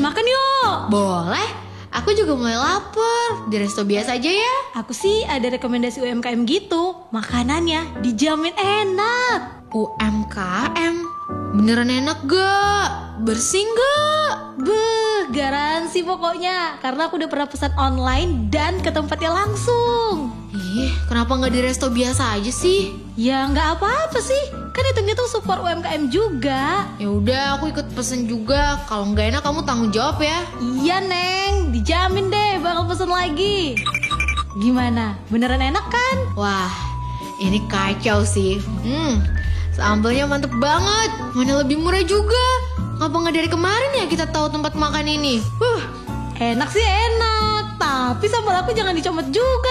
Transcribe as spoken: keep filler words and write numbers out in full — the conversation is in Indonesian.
makan yuk. Boleh, aku juga mulai lapar. Di resto biasa aja ya. Aku sih ada rekomendasi U M K M gitu. Makanannya dijamin enak. U M K M? Beneran enak gak? Bersih gak? Beuh, garansi pokoknya. Karena aku udah pernah pesan online dan ke tempatnya langsung. Ih, kenapa gak di resto biasa aja sih? Ya nggak apa-apa sih. Kan hitungnya tuh support U M K M juga. Ya udah, aku ikut pesen juga. Kalau nggak enak kamu tanggung jawab ya. Iya Neng, dijamin deh bakal pesen lagi. Gimana? Beneran enak kan? Wah, ini kacau sih. Hmm, sambalnya mantep banget. Mana lebih murah juga. Ngapa nggak dari kemarin ya kita tahu tempat makan ini? Huh, enak sih enak. Tapi sambal aku jangan dicomot juga.